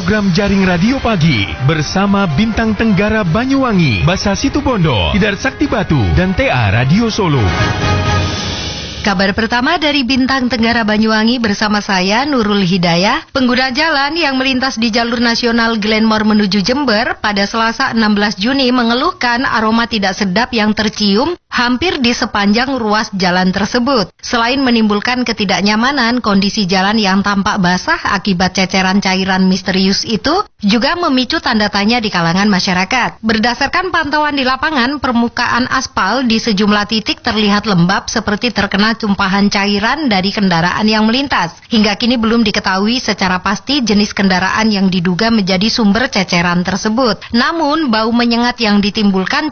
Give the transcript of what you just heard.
program Jaring Radio Pagi bersama Bintang Tenggara Banyuwangi, Basa Situbondo, Tidar Sakti Batu, dan TA Radio Solo. Kabar pertama dari Bintang Tenggara Banyuwangi bersama saya, Nurul Hidayah. Pengguna jalan yang melintas di jalur nasional Glenmore menuju Jember pada Selasa 16 Juni mengeluhkan aroma tidak sedap yang tercium hampir di sepanjang ruas jalan tersebut. Selain menimbulkan ketidaknyamanan, kondisi jalan yang tampak basah akibat ceceran cairan misterius itu juga memicu tanda tanya di kalangan masyarakat. Berdasarkan pantauan di lapangan, permukaan aspal di sejumlah titik terlihat lembab seperti terkena tumpahan cairan dari kendaraan yang melintas. Hingga kini belum diketahui secara pasti jenis kendaraan yang diduga menjadi sumber ceceran tersebut. Namun, bau menyengat yang ditimbulkan